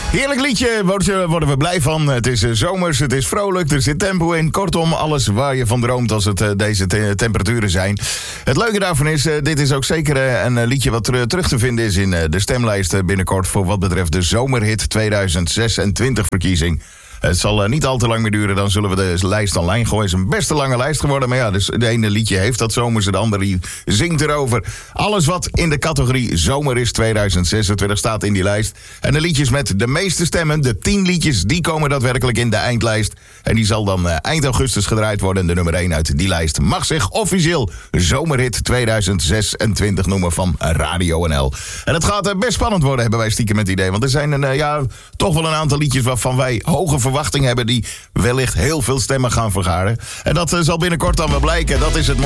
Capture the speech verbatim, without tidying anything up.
Heerlijk liedje, worden, worden we blij van. Het is uh, zomers, het is vrolijk, er zit tempo in. Kortom, alles waar je van droomt als het uh, deze te- temperaturen zijn. Het leuke daarvan is, uh, dit is ook zeker uh, een uh, liedje wat ter- terug te vinden is in uh, de stemlijst uh, binnenkort voor wat betreft de Zomerhit tweeduizend zesentwintig verkiezing. Het zal uh, niet al te lang meer duren, dan zullen we de lijst online gooien. Het is een best een lange lijst geworden, maar ja, dus de ene liedje heeft dat zomers, de andere zingt erover. Alles wat in de categorie Zomer is tweeduizend zesentwintig staat in die lijst. En de liedjes met de meeste stemmen, de tien liedjes, die komen daadwerkelijk in de eindlijst. En die zal dan uh, eind augustus gedraaid worden. En de nummer één uit die lijst mag zich officieel Zomerhit tweeduizend zesentwintig noemen van Radio N L. En het gaat uh, best spannend worden, hebben wij stiekem het idee. Want er zijn een, uh, ja, toch wel een aantal liedjes waarvan wij hoge verwachting hebben die wellicht heel veel stemmen gaan vergaren. En dat uh, zal binnenkort dan wel blijken. Dat is het